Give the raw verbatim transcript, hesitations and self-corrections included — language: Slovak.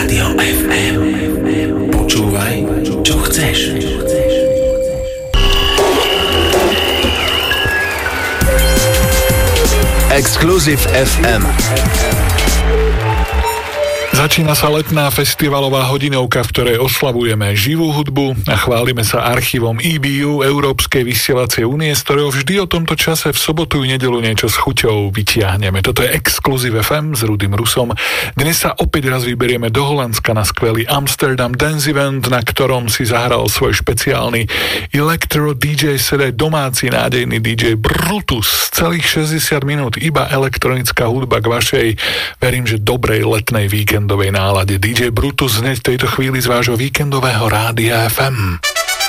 Rádio ef em. Počúvaj, čo chceš. Exclusive ef em. Začína sa letná festivalová hodinovka, v ktorej oslavujeme živú hudbu a chválime sa archívom í bé ú, Európskej vysielacej únie, z ktorého vždy o tomto čase v sobotu i nedeľu niečo s chuťou vytiahneme. Toto je Exclusive ef em s Rudým Rusom. Dnes sa opäť raz vyberieme do Holandska na skvelý Amsterdam Dance Event, na ktorom si zahral svoj špeciálny Electro dý džej set aj domáci nádejný dý džej Brutus. Celých šesťdesiat minút iba elektronická hudba k vašej, verím, že dobrej letnej víkendovej nálade. dý džej Brutus hneď v tejto chvíli z vášho víkendového rádia ef em.